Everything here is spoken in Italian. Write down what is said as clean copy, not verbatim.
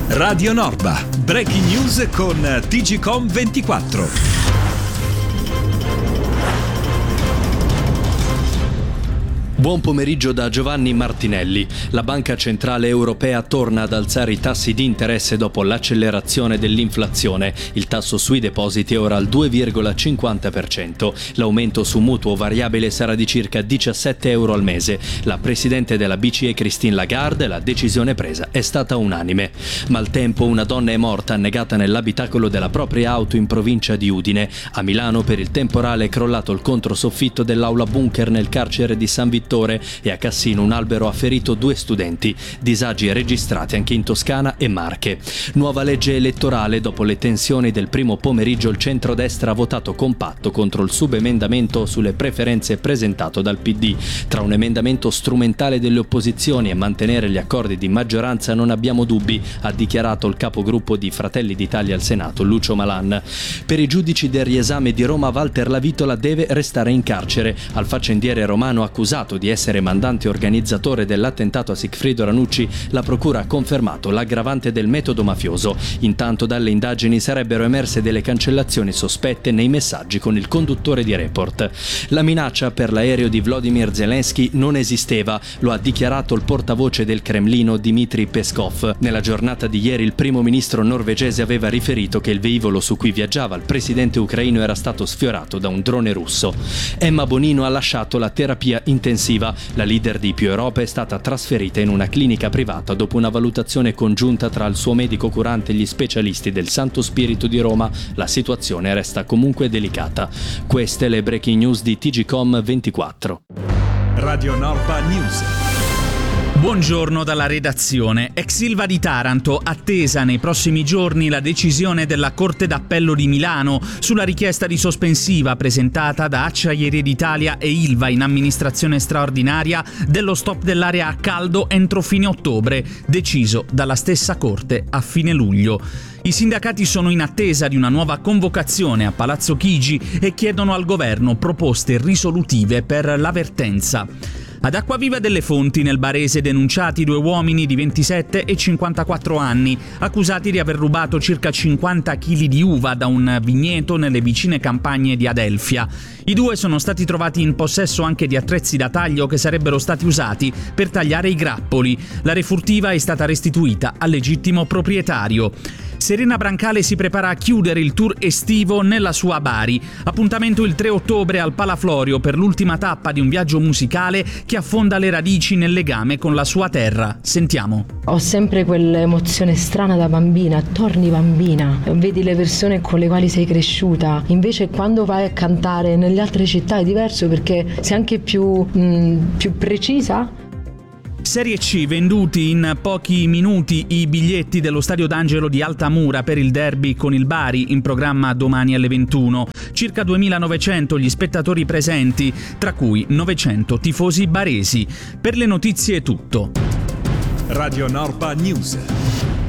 Radio Norba, breaking news con TGcom 24. Buon pomeriggio da Giovanni Martinelli. La Banca Centrale Europea torna ad alzare i tassi di interesse dopo l'accelerazione dell'inflazione. Il tasso sui depositi è ora al 2,50%. L'aumento su mutuo variabile sarà di circa 17 euro al mese. La presidente della BCE Christine Lagarde, la decisione presa è stata unanime. Maltempo, una donna è morta annegata nell'abitacolo della propria auto in provincia di Udine. A Milano per il temporale è crollato il controsoffitto dell'aula bunker nel carcere di San Vittore e a Cassino un albero ha ferito 2 studenti. Disagi registrati anche in Toscana e Marche. Nuova legge elettorale. Dopo le tensioni del primo pomeriggio il centrodestra ha votato compatto contro il subemendamento sulle preferenze presentato dal PD. Tra un emendamento strumentale delle opposizioni e mantenere gli accordi di maggioranza non abbiamo dubbi, ha dichiarato il capogruppo di Fratelli d'Italia al Senato, Lucio Malan. Per i giudici del riesame di Roma, Walter Lavitola deve restare in carcere. Al faccendiere romano accusato di essere mandante organizzatore dell'attentato a Sigfrido Ranucci, la procura ha confermato l'aggravante del metodo mafioso. Intanto dalle indagini sarebbero emerse delle cancellazioni sospette nei messaggi con il conduttore di Report. La minaccia per l'aereo di Volodymyr Zelensky non esisteva, lo ha dichiarato il portavoce del Cremlino Dmitry Peskov. Nella giornata di ieri il primo ministro norvegese aveva riferito che il velivolo su cui viaggiava il presidente ucraino era stato sfiorato da un drone russo. Emma Bonino ha lasciato la terapia intensiva. La leader di Più Europa è stata trasferita in una clinica privata dopo una valutazione congiunta tra il suo medico curante e gli specialisti del Santo Spirito di Roma. La situazione resta comunque delicata. Queste le breaking news di TGcom 24. Radio Norba News. Buongiorno dalla redazione. Ex Ilva di Taranto, attesa nei prossimi giorni la decisione della Corte d'Appello di Milano sulla richiesta di sospensiva presentata da Acciaierie d'Italia e Ilva in amministrazione straordinaria dello stop dell'area a caldo entro fine ottobre, deciso dalla stessa Corte a fine luglio. I sindacati sono in attesa di una nuova convocazione a Palazzo Chigi e chiedono al governo proposte risolutive per la vertenza. Ad Acquaviva delle Fonti, nel Barese, denunciati 2 uomini di 27 e 54 anni, accusati di aver rubato circa 50 kg di uva da un vigneto nelle vicine campagne di Adelfia. I 2 sono stati trovati in possesso anche di attrezzi da taglio che sarebbero stati usati per tagliare i grappoli. La refurtiva è stata restituita al legittimo proprietario. Serena Brancale si prepara a chiudere il tour estivo nella sua Bari. Appuntamento il 3 ottobre al Palaflorio per l'ultima tappa di un viaggio musicale che affonda le radici nel legame con la sua terra. Sentiamo. Ho sempre quell'emozione strana da bambina, torni bambina, vedi le persone con le quali sei cresciuta. Invece quando vai a cantare nelle altre città è diverso perché sei anche più precisa. Serie C, venduti in pochi minuti i biglietti dello Stadio d'Angelo di Altamura per il derby con il Bari, in programma domani alle 21. Circa 2.900 gli spettatori presenti, tra cui 900 tifosi baresi. Per le notizie è tutto. Radio Norba News.